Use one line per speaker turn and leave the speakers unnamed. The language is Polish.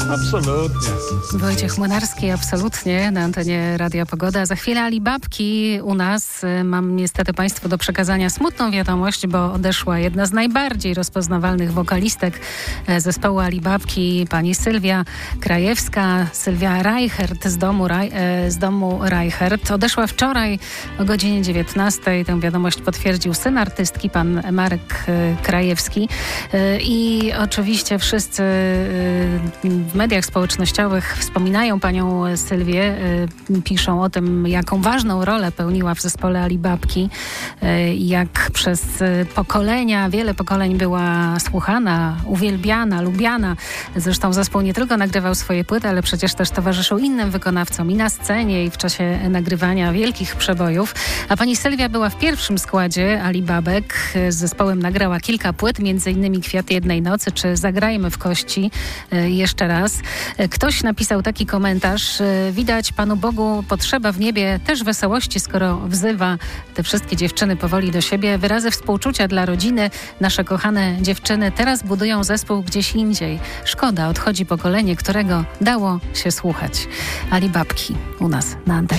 Absolutnie.
Wojciech Młynarski, absolutnie, na antenie Radia Pogoda. Za chwilę Alibabki u nas. Mam niestety Państwu do przekazania smutną wiadomość, bo odeszła jedna z najbardziej rozpoznawalnych wokalistek zespołu Alibabki, pani Sylwia Krajewska, Sylwia Reichert z domu Reichert. Odeszła wczoraj o godzinie 19. Tę wiadomość potwierdził syn artystki, pan Marek Krajewski. I oczywiście wszyscy w mediach społecznościowych wspominają panią Sylwię, piszą o tym, jaką ważną rolę pełniła w zespole Alibabki, jak przez pokolenia, wiele pokoleń była słuchana, uwielbiana, lubiana. Zresztą zespół nie tylko nagrywał swoje płyty, ale przecież też towarzyszył innym wykonawcom i na scenie, i w czasie nagrywania wielkich przebojów. A pani Sylwia była w pierwszym składzie Alibabek. Z zespołem nagrała kilka płyt, między innymi Kwiaty jednej nocy, czy Zagrajmy w kości jeszcze raz. Ktoś napisał taki komentarz: widać Panu Bogu potrzeba w niebie też wesołości, skoro wzywa te wszystkie dziewczyny powoli do siebie. Wyrazy współczucia dla rodziny. Nasze kochane dziewczyny teraz budują zespół gdzieś indziej. Szkoda, odchodzi pokolenie, którego dało się słuchać. Alibabki u nas na antenie.